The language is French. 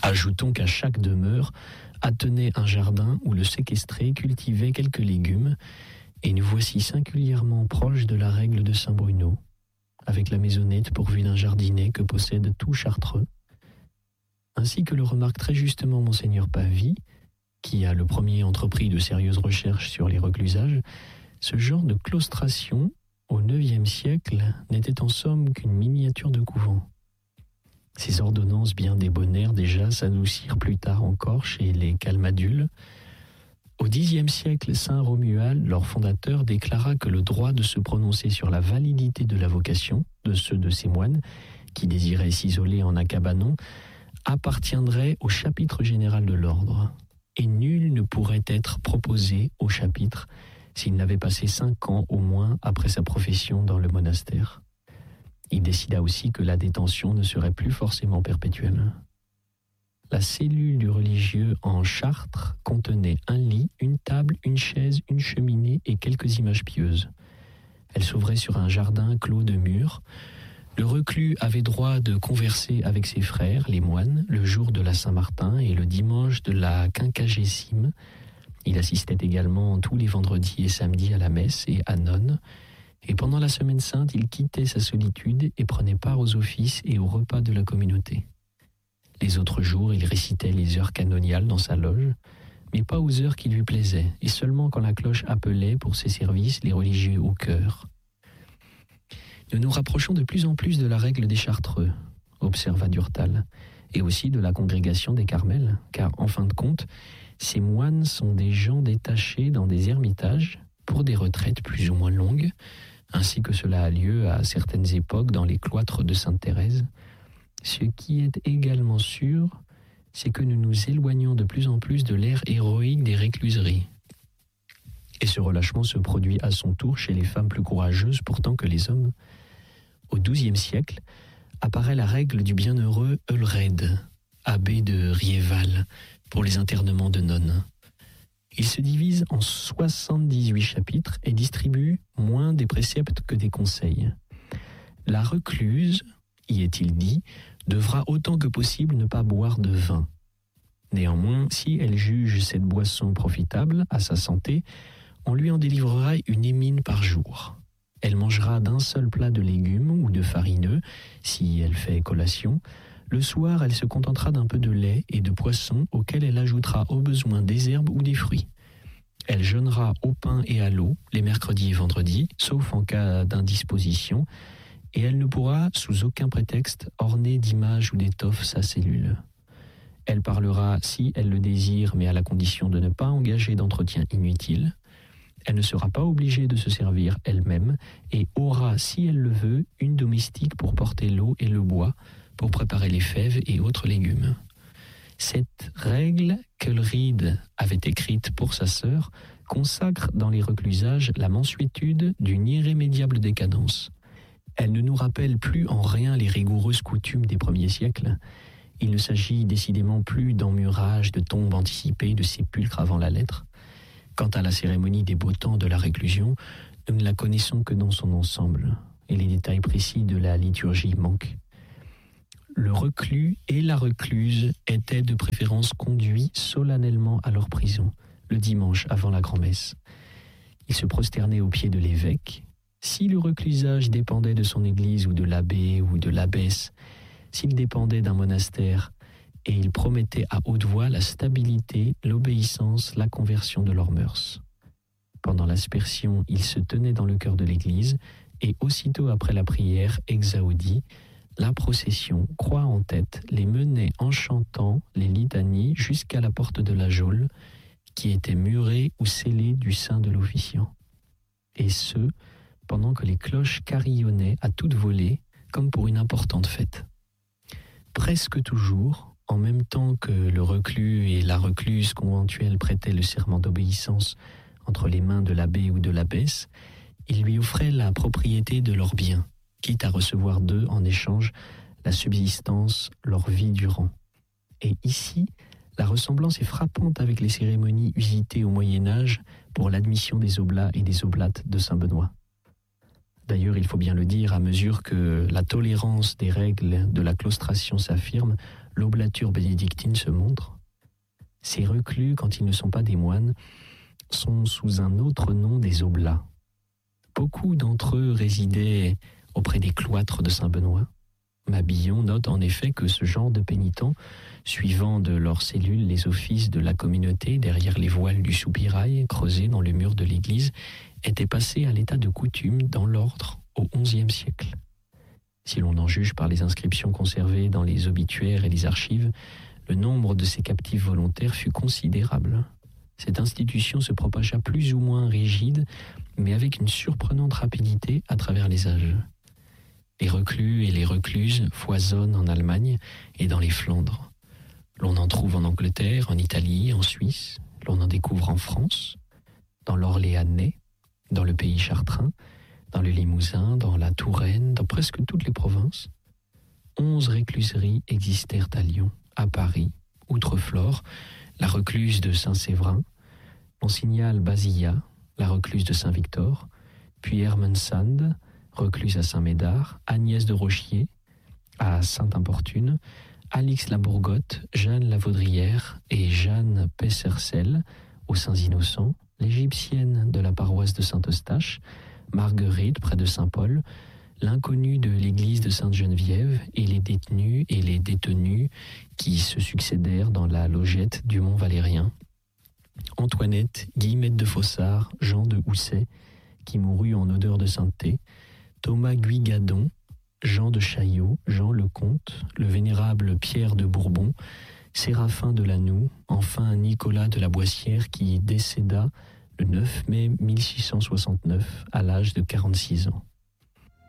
Ajoutons qu'à chaque demeure attenait un jardin où le séquestré cultivait quelques légumes, et nous voici singulièrement proches de la règle de Saint-Bruno, avec la maisonnette pourvue d'un jardinet que possède tout Chartreux, ainsi que le remarque très justement Monseigneur Pavie, qui a le premier entrepris de sérieuses recherches sur les reclusages. Ce genre de claustration, au IXe siècle, n'était en somme qu'une miniature de couvent. Ces ordonnances bien débonnaires déjà s'adoucirent plus tard encore chez les Calmadules. Au Xe siècle, saint Romuald, leur fondateur, déclara que le droit de se prononcer sur la validité de la vocation de ceux de ces moines qui désiraient s'isoler en un cabanon appartiendrait au chapitre général de l'ordre, et nul ne pourrait être proposé au chapitre s'il n'avait passé 5 ans au moins après sa profession dans le monastère. Il décida aussi que la détention ne serait plus forcément perpétuelle. La cellule du religieux en Chartres contenait un lit, une table, une chaise, une cheminée et quelques images pieuses. Elle s'ouvrait sur un jardin clos de murs. Le reclus avait droit de converser avec ses frères, les moines, le jour de la Saint-Martin et le dimanche de la Quinquagésime. Il assistait également tous les vendredis et samedis à la messe et à nonne. Et pendant la Semaine sainte, il quittait sa solitude et prenait part aux offices et aux repas de la communauté. Les autres jours, il récitait les heures canoniales dans sa loge, mais pas aux heures qui lui plaisaient, et seulement quand la cloche appelait pour ses services les religieux au chœur. Nous nous rapprochons de plus en plus de la règle des Chartreux, observa Durtal, et aussi de la congrégation des Carmels, car en fin de compte, ces moines sont des gens détachés dans des ermitages pour des retraites plus ou moins longues, ainsi que cela a lieu à certaines époques dans les cloîtres de Sainte-Thérèse. Ce qui est également sûr, c'est que nous nous éloignons de plus en plus de l'ère héroïque des récluseries. Et ce relâchement se produit à son tour chez les femmes plus courageuses pourtant que les hommes. Au XIIe siècle, apparaît la règle du bienheureux Eulred, abbé de Rieval, pour les internements de nonnes. Il se divise en 78 chapitres et distribue moins des préceptes que des conseils. La recluse, y est-il dit, devra autant que possible ne pas boire de vin. Néanmoins, si elle juge cette boisson profitable à sa santé, on lui en délivrera une émine par jour. Elle mangera d'un seul plat de légumes ou de farineux, si elle fait collation. Le soir, elle se contentera d'un peu de lait et de poisson auquel elle ajoutera au besoin des herbes ou des fruits. Elle jeûnera au pain et à l'eau les mercredis et vendredis, sauf en cas d'indisposition, et elle ne pourra, sous aucun prétexte, orner d'images ou d'étoffes sa cellule. Elle parlera si elle le désire, mais à la condition de ne pas engager d'entretien inutile. Elle ne sera pas obligée de se servir elle-même et aura, si elle le veut, une domestique pour porter l'eau et le bois, pour préparer les fèves et autres légumes. Cette règle qu'Eulred avait écrite pour sa sœur consacre dans les reclusages la mansuétude d'une irrémédiable décadence. Elle ne nous rappelle plus en rien les rigoureuses coutumes des premiers siècles. Il ne s'agit décidément plus d'emmurage, de tombes anticipées, de sépulcres avant la lettre. Quant à la cérémonie des beaux temps de la réclusion, nous ne la connaissons que dans son ensemble, et les détails précis de la liturgie manquent. Le reclus et la recluse étaient de préférence conduits solennellement à leur prison, le dimanche avant la grand-messe. Ils se prosternaient aux pieds de l'évêque. Si le reclusage dépendait de son église ou de l'abbé ou de l'abbesse, s'il dépendait d'un monastère, et ils promettaient à haute voix la stabilité, l'obéissance, la conversion de leurs mœurs. Pendant l'aspersion, ils se tenaient dans le chœur de l'église, et aussitôt après la prière exaudi, la procession, croix en tête, les menait en chantant les litanies jusqu'à la porte de la geôle, qui était murée ou scellée du sein de l'officiant. Et ce, pendant que les cloches carillonnaient à toute volée, comme pour une importante fête. Presque toujours, en même temps que le reclus et la recluse conventuelle prêtaient le serment d'obéissance entre les mains de l'abbé ou de l'abbesse, ils lui offraient la propriété de leurs biens, quitte à recevoir d'eux en échange la subsistance leur vie durant. Et ici, la ressemblance est frappante avec les cérémonies usitées au Moyen-Âge pour l'admission des oblats et des oblates de Saint-Benoît. D'ailleurs, il faut bien le dire, à mesure que la tolérance des règles de la claustration s'affirme, l'oblature bénédictine se montre. Ces reclus, quand ils ne sont pas des moines, sont sous un autre nom des oblats. Beaucoup d'entre eux résidaient auprès des cloîtres de Saint-Benoît. Mabillon note en effet que ce genre de pénitents, suivant de leurs cellules les offices de la communauté derrière les voiles du soupirail creusés dans le mur de l'église, étaient passés à l'état de coutume dans l'ordre au XIe siècle. Si l'on en juge par les inscriptions conservées dans les obituaires et les archives, le nombre de ces captifs volontaires fut considérable. Cette institution se propagea plus ou moins rigide, mais avec une surprenante rapidité à travers les âges. Les reclus et les recluses foisonnent en Allemagne et dans les Flandres. L'on en trouve en Angleterre, en Italie, en Suisse. L'on en découvre en France, dans l'Orléanais, dans le pays chartrain, dans le Limousin, dans la Touraine, dans presque toutes les provinces. 11 récluseries existèrent à Lyon, à Paris, Outre-Flore, la recluse de Saint-Séverin. On signale Basillat, la recluse de Saint-Victor, puis Hermensand, recluse à Saint-Médard, Agnès de Rochier, à Sainte-Importune, Alix la Bourgotte, Jeanne la Vaudrière et Jeanne Pessercel, aux Saints-Innocents, l'égyptienne de la paroisse de Saint-Eustache, Marguerite près de Saint-Paul, l'inconnu de l'église de Sainte-Geneviève et les détenus et les détenues qui se succédèrent dans la logette du Mont-Valérien, Antoinette, Guillemette de Fossard, Jean de Housset, qui mourut en odeur de sainteté, Thomas Guygadon, Jean de Chaillot, Jean le Comte, le vénérable Pierre de Bourbon, Séraphin de Lanoux, enfin Nicolas de la Boissière qui décéda le 9 mai 1669 à l'âge de 46 ans.